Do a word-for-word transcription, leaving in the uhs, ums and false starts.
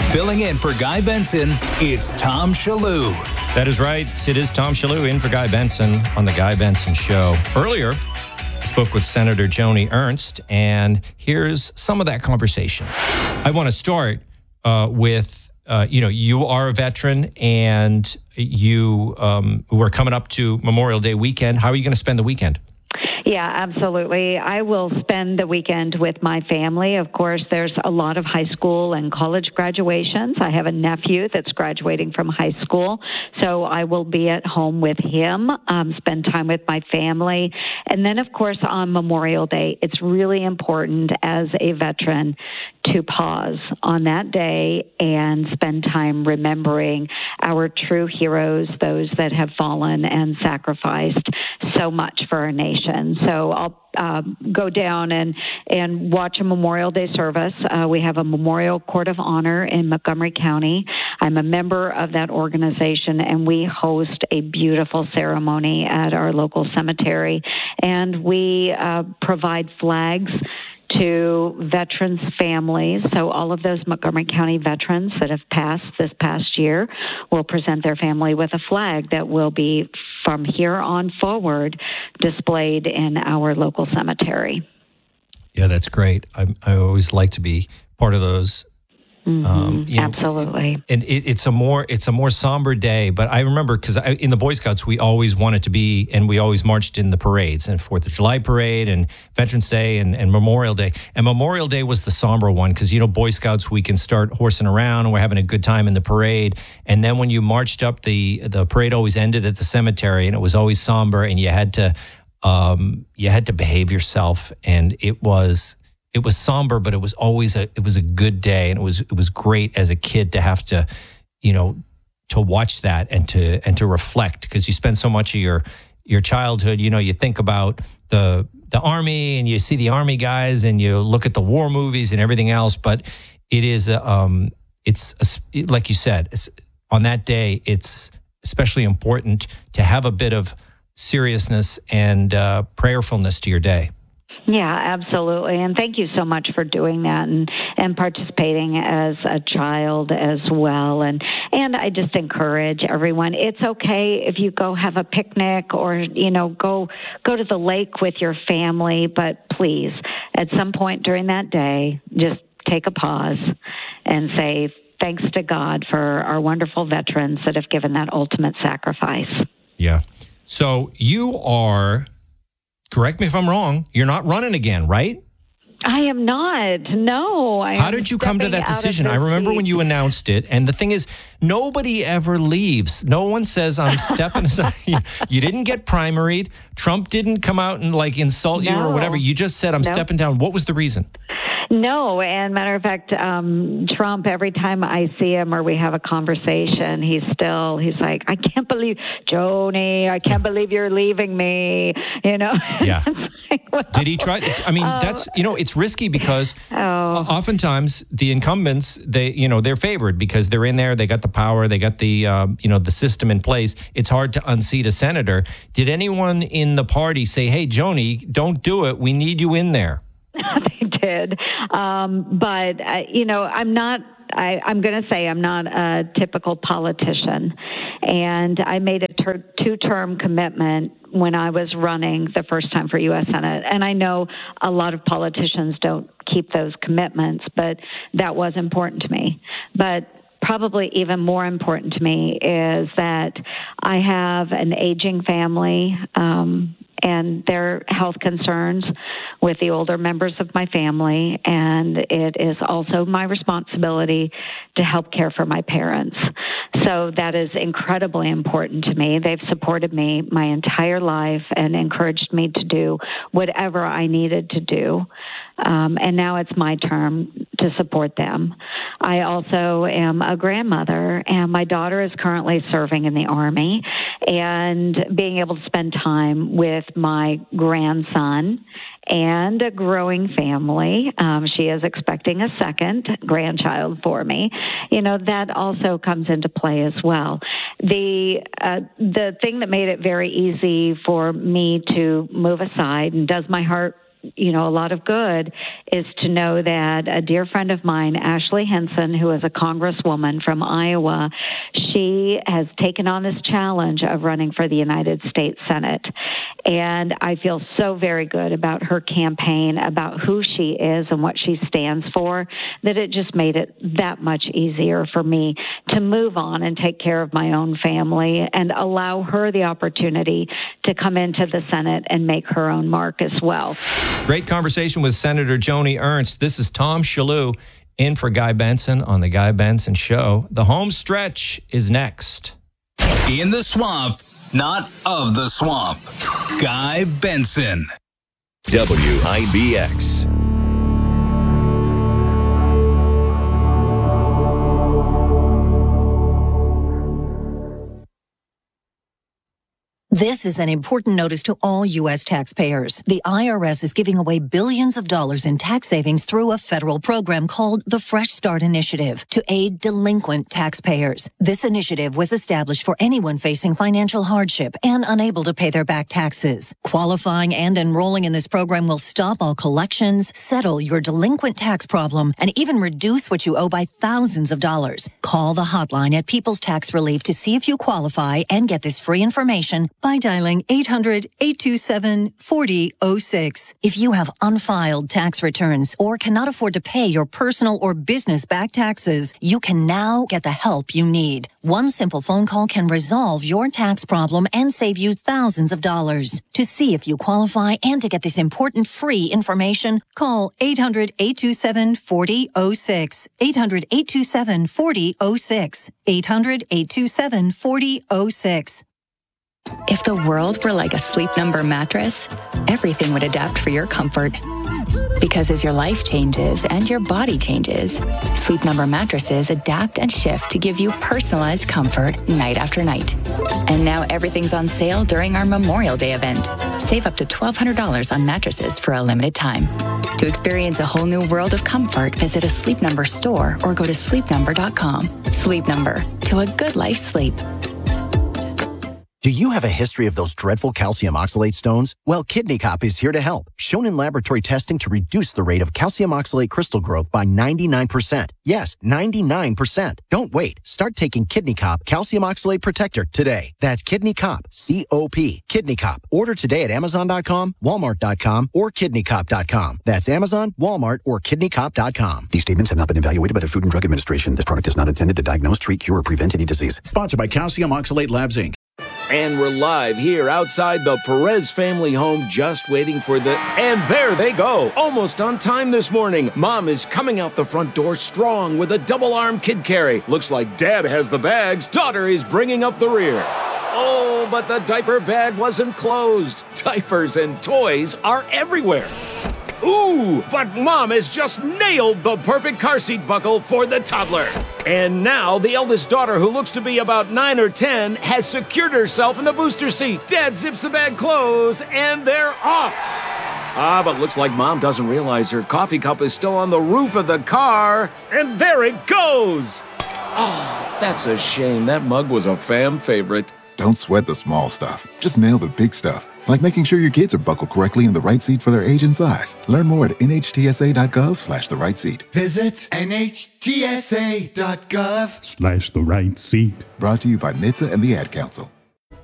Filling in for Guy Benson, it's Tom Shallou. That is right. It is Tom Shallou in for Guy Benson on the Guy Benson Show. Earlier, I spoke with Senator Joni Ernst, and here's some of that conversation. I want to start uh, with, uh, you know, you are a veteran, and you um, we're coming up to Memorial Day weekend. How are you going to spend the weekend? Yeah, absolutely. I will spend the weekend with my family. Of course, there's a lot of high school and college graduations. I have a nephew that's graduating from high school, so I will be at home with him, um, spend time with my family. And then, of course, on Memorial Day, it's really important as a veteran to pause on that day and spend time remembering our true heroes, those that have fallen and sacrificed so much for our nation. So I'll uh, go down and, and watch a Memorial Day service. Uh, we have a Memorial Court of Honor in Montgomery County. I'm a member of that organization, and we host a beautiful ceremony at our local cemetery. And we uh, provide flags to veterans' families. So all of those Montgomery County veterans that have passed this past year will present their family with a flag that will be, from here on forward, displayed in our local cemetery. Yeah, that's great. I, I always like to be part of those. Mm-hmm. Um, you know, Absolutely. And it, it's a more it's a more somber day. But I remember because in the Boy Scouts, we always wanted to be, and we always marched in the parades, and Fourth of July parade, and Veterans Day, and, and Memorial Day. And Memorial Day was the somber one because, you know, Boy Scouts, we can start horsing around and we're having a good time in the parade. And then when you marched up, the the parade always ended at the cemetery, and it was always somber, and you had to um, you had to behave yourself, and it was. It was somber, but it was always a it was a good day, and it was it was great as a kid to have to, you know, to watch that and to and to reflect, because you spend so much of your your childhood, you know, you think about the the army, and you see the army guys, and you look at the war movies and everything else, but it is a, um it's a, like you said, it's on that day, it's especially important to have a bit of seriousness and uh, prayerfulness to your day. Yeah, absolutely. And thank you so much for doing that and, and participating as a child as well. And, and I just encourage everyone, it's okay if you go have a picnic or, you know, go, go to the lake with your family, but please, at some point during that day, just take a pause and say, thanks to God for our wonderful veterans that have given that ultimate sacrifice. Yeah. So you are... Correct me if I'm wrong, you're not running again, right? I am not. No. I How did you come to that decision? I remember seat. when you announced it, and the thing is, nobody ever leaves. No one says, I'm stepping aside. You didn't get primaried. Trump didn't come out and like insult no. you or whatever. You just said, I'm nope. stepping down. What was the reason? No, and matter of fact, um, Trump, every time I see him or we have a conversation, he's still, he's like, I can't believe, Joni, I can't believe you're leaving me, you know? Yeah. like, well, Did he try? I mean, uh, that's, you know, it's risky because oh. oftentimes the incumbents, they, you know, they're favored because they're in there, they got the power, they got the, um, you know, the system in place. It's hard to unseat a senator. Did anyone in the party say, hey, Joni, don't do it, we need you in there? Did. Um, but, uh, you know, I'm not, I, I'm going to say I'm not a typical politician. And I made a ter- two-term commitment when I was running the first time for U S Senate. And I know a lot of politicians don't keep those commitments, but that was important to me. But probably even more important to me is that I have an aging family, um, and their health concerns with the older members of my family, and it is also my responsibility to help care for my parents. So that is incredibly important to me. They've supported me my entire life and encouraged me to do whatever I needed to do. Um, and now it's my turn to support them. I also am a grandmother, and my daughter is currently serving in the Army, and being able to spend time with my grandson and a growing family. Um, she is expecting a second grandchild for me. You know, that also comes into play as well. The uh, the thing that made it very easy for me to move aside, and does my heart you know, a lot of good is to know that a dear friend of mine, Ashley Henson, who is a congresswoman from Iowa, she has taken on this challenge of running for the United States Senate. And I feel so very good about her campaign, about who she is and what she stands for, that it just made it that much easier for me to move on and take care of my own family and allow her the opportunity to come into the Senate and make her own mark as well. Great conversation with Senator Joni Ernst. This is Tom Shillue in for Guy Benson on The Guy Benson Show. The home stretch is next. In the swamp, not of the swamp. Guy Benson. W I B X. This is an important notice to all U S taxpayers. The I R S is giving away billions of dollars in tax savings through a federal program called the Fresh Start Initiative to aid delinquent taxpayers. This initiative was established for anyone facing financial hardship and unable to pay their back taxes. Qualifying and enrolling in this program will stop all collections, settle your delinquent tax problem, and even reduce what you owe by thousands of dollars. Call the hotline at People's Tax Relief to see if you qualify and get this free information by dialing eight hundred, eight two seven, four zero zero six. If you have unfiled tax returns or cannot afford to pay your personal or business back taxes, you can now get the help you need. One simple phone call can resolve your tax problem and save you thousands of dollars. To see if you qualify and to get this important free information, call eight hundred, eight two seven, four zero zero six. eight hundred, eight two seven, four zero zero six. eight hundred, eight two seven, four zero zero six. If the world were like a Sleep Number mattress, everything would adapt for your comfort. Because as your life changes and your body changes, Sleep Number mattresses adapt and shift to give you personalized comfort night after night. And now everything's on sale during our Memorial Day event. Save up to twelve hundred dollars on mattresses for a limited time. To experience a whole new world of comfort, visit a Sleep Number store or go to sleep number dot com. Sleep Number, to a good life sleep. Do you have a history of those dreadful calcium oxalate stones? Well, Kidney Cop is here to help. Shown in laboratory testing to reduce the rate of calcium oxalate crystal growth by ninety-nine percent. Yes, ninety-nine percent. Don't wait. Start taking Kidney Cop Calcium Oxalate Protector today. That's Kidney Cop, C O P. Kidney Cop. Order today at amazon dot com, walmart dot com, or kidney cop dot com. That's Amazon, Walmart, or kidney cop dot com. These statements have not been evaluated by the Food and Drug Administration. This product is not intended to diagnose, treat, cure, or prevent any disease. Sponsored by Calcium Oxalate Labs, Incorporated. And we're live here outside the Perez family home, just waiting for the... And there they go, almost on time this morning. Mom is coming out the front door strong with a double-arm kid carry. Looks like Dad has the bags. Daughter is bringing up the rear. Oh, but the diaper bag wasn't closed. Diapers and toys are everywhere. Ooh, but Mom has just nailed the perfect car seat buckle for the toddler. And now the eldest daughter, who looks to be about nine or ten, has secured herself in the booster seat. Dad zips the bag closed, and they're off. Ah, but looks like Mom doesn't realize her coffee cup is still on the roof of the car. And there it goes. Oh, that's a shame. That mug was a fam favorite. Don't sweat the small stuff. Just nail the big stuff, like making sure your kids are buckled correctly in the right seat for their age and size. Learn more at N H T S A dot gov slash the right seat. Visit N H T S A dot gov slash the right seat. Brought to you by N H T S A and the Ad Council.